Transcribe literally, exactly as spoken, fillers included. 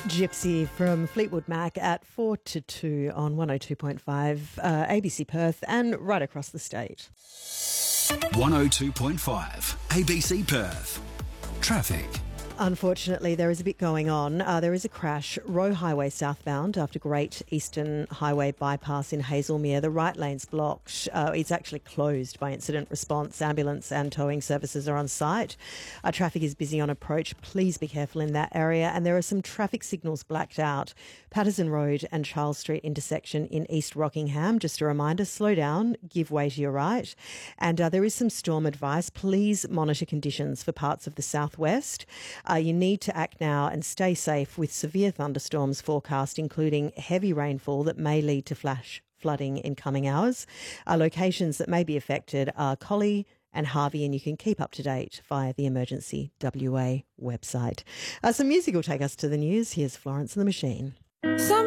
Gypsy from Fleetwood Mac at four to two on one oh two point five uh, A B C Perth and right across the state. one oh two point five A B C Perth. Traffic. Unfortunately, there is a bit going on. Uh, there is a crash, Roe Highway southbound after Great Eastern Highway bypass in Hazelmere. The right lane's blocked. Uh, it's actually closed by incident response. Ambulance and towing services are on site. Uh, traffic is busy on approach. Please be careful in that area. And there are some traffic signals blacked out. Patterson Road and Charles Street intersection in East Rockingham. Just a reminder, slow down, give way to your right. And uh, there is some storm advice. Please monitor conditions for parts of the southwest. Uh, you need to act now and stay safe with severe thunderstorms forecast, including heavy rainfall that may lead to flash flooding in coming hours. Uh, locations that may be affected are Collie and Harvey, and you can keep up to date via the Emergency W A website. Uh, some music will take us to the news. Here's Florence and the Machine. Some